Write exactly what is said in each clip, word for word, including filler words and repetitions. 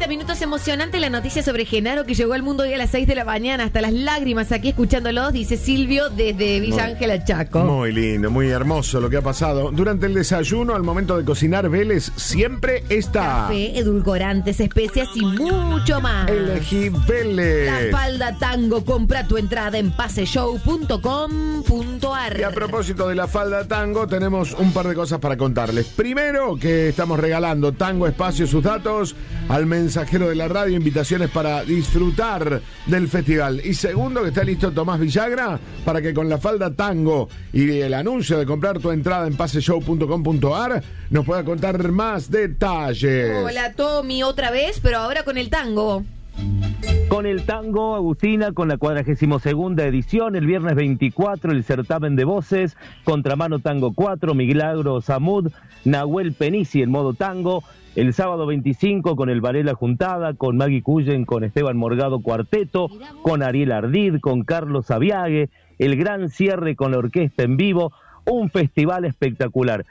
minutos, emocionante la noticia sobre Genaro que llegó al mundo hoy a las seis de la mañana, hasta las lágrimas aquí escuchándolos, dice Silvio desde Villa Ángela, Chaco. Muy lindo, muy hermoso lo que ha pasado. Durante el desayuno, al momento de cocinar, Vélez siempre está. Café, edulcorantes, especias y mucho más. Elegí Vélez. La Falda Tango, compra tu entrada en paseshow punto com punto ar. Y a propósito de la Falda Tango, tenemos un par de cosas para contarles. Primero, que estamos regalando Tango Espacio, sus datos, al mensajero de la radio, invitaciones para disfrutar del festival. Y segundo, que está listo Tomás Villagra para que con la Falda Tango y el anuncio de comprar tu entrada en paseshow punto com punto ar nos pueda contar más detalles. Hola Tommy, otra vez, pero ahora con el tango. Con el tango, Agustina, con la cuadragésimo segunda edición, el viernes veinticuatro, el certamen de voces, Contramano Tango cuatro, Milagro Samud, Nahuel Penici en modo tango, el sábado veinticinco con el Varela Juntada, con Maggie Cullen, con Esteban Morgado Cuarteto, con Ariel Ardid, con Carlos Aviague, el gran cierre con la orquesta en vivo, un festival espectacular.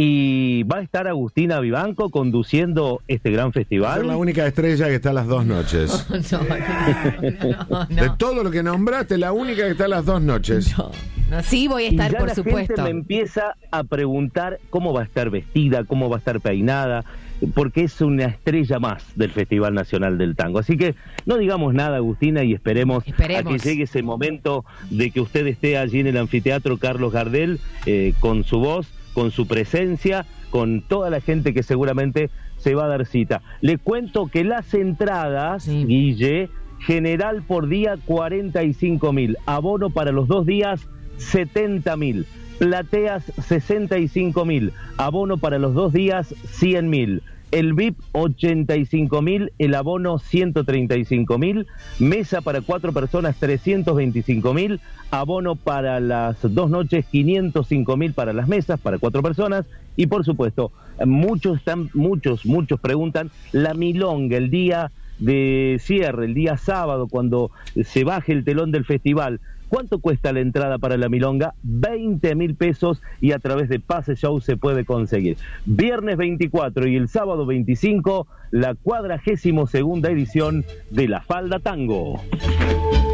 Y va a estar Agustina Vivanco conduciendo este gran festival. Es la única estrella que está las dos noches. No, no, no, no, no. De todo lo que nombraste, la única que está las dos noches. No, no, sí voy a estar, y ya por la supuesto. Gente me empieza a preguntar cómo va a estar vestida, cómo va a estar peinada, porque es una estrella más del Festival Nacional del Tango. Así que no digamos nada, Agustina, y esperemos, esperemos. a que llegue ese momento de que usted esté allí en el anfiteatro Carlos Gardel, eh, con su voz, con su presencia, con toda la gente que seguramente se va a dar cita. Le cuento que las entradas, sí. Guille, general por día cuarenta y cinco mil, abono para los dos días setenta mil, plateas sesenta y cinco mil, abono para los dos días cien mil, el V I P ochenta y cinco mil, el abono ciento treinta y cinco mil, mesa para cuatro personas trescientos veinticinco mil, abono para las dos noches quinientos cinco mil para las mesas para cuatro personas y por supuesto muchos están muchos muchos preguntan la milonga el día de cierre, el día sábado cuando se baje el telón del festival. ¿Cuánto cuesta la entrada para la milonga? veinte mil pesos y a través de Pase Show se puede conseguir. Viernes veinticuatro y el sábado veinticinco, la cuadragésimo segunda edición de la Falda Tango.